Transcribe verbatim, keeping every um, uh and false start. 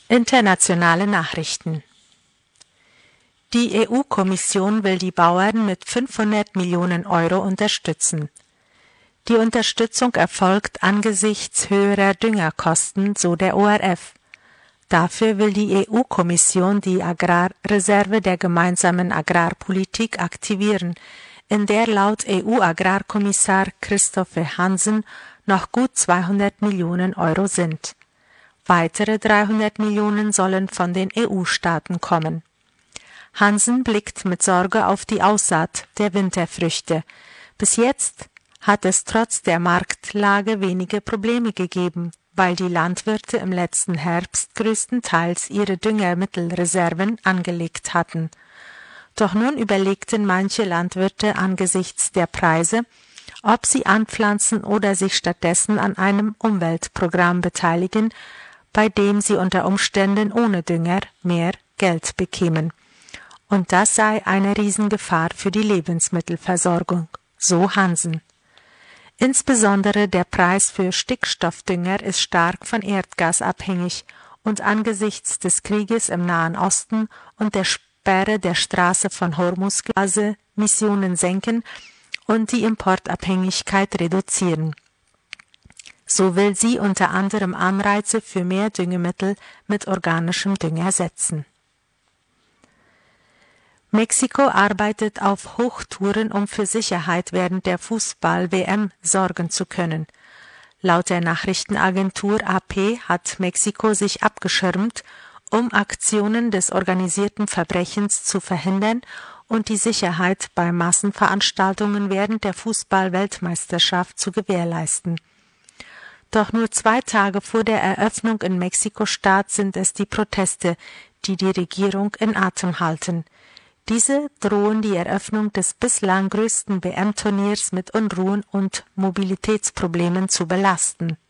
Internationale Nachrichten. Die E U-Kommission will die Bauern mit fünfhundert Millionen Euro unterstützen. Die Unterstützung erfolgt angesichts höherer Düngerkosten, so der O R F. Dafür will die E U-Kommission die Agrarreserve der gemeinsamen Agrarpolitik aktivieren, in der laut E U-Agrarkommissar Christophe Hansen noch gut zweihundert Millionen Euro sind. Weitere dreihundert Millionen sollen von den E U-Staaten kommen. Hansen blickt mit Sorge auf die Aussaat der Winterfrüchte. Bis jetzt hat es trotz der Marktlage wenige Probleme gegeben, weil die Landwirte im letzten Herbst größtenteils ihre Düngermittelreserven angelegt hatten. Doch nun überlegten manche Landwirte angesichts der Preise, ob sie anpflanzen oder sich stattdessen an einem Umweltprogramm beteiligen, bei dem sie unter Umständen ohne Dünger mehr Geld bekämen. Und das sei eine Riesengefahr für die Lebensmittelversorgung, so Hansen. Insbesondere der Preis für Stickstoffdünger ist stark von Erdgas abhängig und angesichts des Krieges im Nahen Osten und der Sperre der Straße von Hormuz Gase Emissionen senken und die Importabhängigkeit reduzieren. So will sie unter anderem Anreize für mehr Düngemittel mit organischem Dünger setzen. Mexiko arbeitet auf Hochtouren, um für Sicherheit während der Fußball-W M sorgen zu können. Laut der Nachrichtenagentur A P hat Mexiko sich abgeschirmt, um Aktionen des organisierten Verbrechens zu verhindern und die Sicherheit bei Massenveranstaltungen während der Fußball-Weltmeisterschaft zu gewährleisten. Doch nur zwei Tage vor der Eröffnung in Mexiko-Stadt sind es die Proteste, die die Regierung in Atem halten. Diese drohen die Eröffnung des bislang größten W M-Turniers mit Unruhen und Mobilitätsproblemen zu belasten.